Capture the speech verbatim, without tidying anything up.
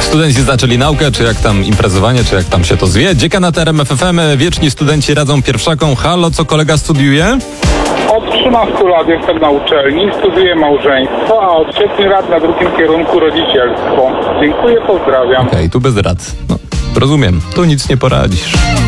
Studenci zaczęli naukę, czy jak tam imprezowanie, czy jak tam się to zwie. Dziekanat R M F F M, wieczni studenci radzą pierwszakom. Halo, co kolega studiuje? Od trzynastu lat jestem na uczelni, studiuję małżeństwo, a od siedmiu lat na drugim kierunku rodzicielstwo. Dziękuję, pozdrawiam. Okej, okay, tu bez rad. No, rozumiem, tu nic nie poradzisz.